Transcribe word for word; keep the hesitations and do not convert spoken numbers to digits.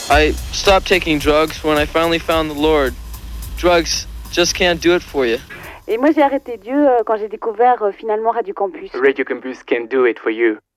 I stopped taking drugs when I finally found the Lord. Drugs just can't do it for you. Et moi j'ai arrêté Dieu euh, quand j'ai découvert euh, finalement Radio Campus. Radio Campus can do it for you.